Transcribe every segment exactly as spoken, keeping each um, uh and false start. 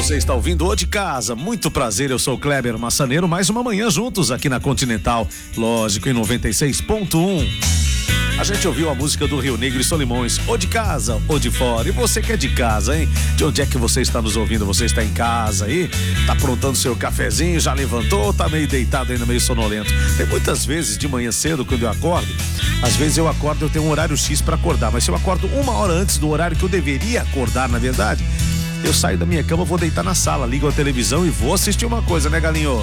Você está ouvindo O de Casa, muito prazer, eu sou o Kleber Massaneiro, mais uma manhã juntos aqui na Continental, lógico, em noventa e seis ponto um. A gente ouviu a música do Rio Negro e Solimões, O de Casa, O de Fora. E você que é de casa, hein? De onde é que você está nos ouvindo? Você está em casa aí? Tá aprontando seu cafezinho, já levantou, tá meio deitado ainda, meio sonolento. Tem muitas vezes de manhã cedo, quando eu acordo, às vezes eu acordo, eu tenho um horário X para acordar, mas se eu acordo uma hora antes do horário que eu deveria acordar, na verdade, eu saio da minha cama, vou deitar na sala, ligo a televisão e vou assistir uma coisa, né, galinho?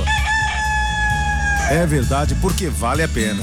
É verdade, porque vale a pena.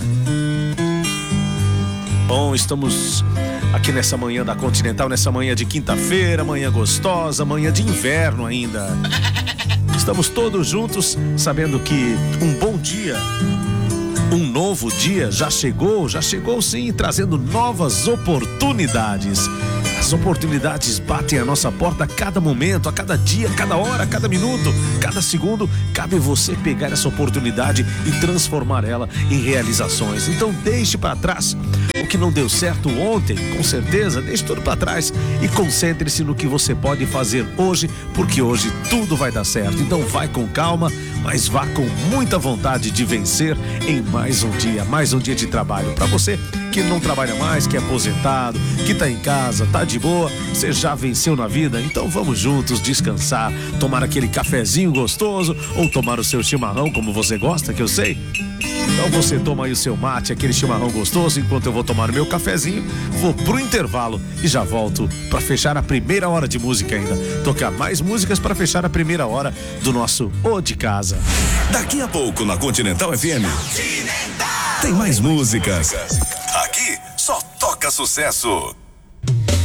Bom, estamos aqui nessa manhã da Continental, nessa manhã de quinta-feira, manhã gostosa, manhã de inverno ainda. Estamos todos juntos, sabendo que um bom dia, um novo dia já chegou, já chegou sim, trazendo novas oportunidades. As oportunidades batem a nossa porta a cada momento, a cada dia, a cada hora, a cada minuto, cada segundo. Cabe você pegar essa oportunidade e transformar ela em realizações. Então deixe para trás o que não deu certo ontem, com certeza, deixe tudo para trás e concentre-se no que você pode fazer hoje, porque hoje tudo vai dar certo. Então vai com calma, mas vá com muita vontade de vencer em mais um dia, mais um dia de trabalho. Para você que não trabalha mais, que é aposentado, que tá em casa, tá de boa, você já venceu na vida, então vamos juntos descansar, tomar aquele cafezinho gostoso ou tomar o seu chimarrão, como você gosta, que eu sei. Então você toma aí o seu mate, aquele chimarrão gostoso, enquanto eu vou tomar o meu cafezinho, vou pro intervalo e já volto para fechar a primeira hora de música ainda. Tocar mais músicas para fechar a primeira hora do nosso O de Casa. Daqui a pouco na Continental F M tem mais músicas. Aqui só toca sucesso.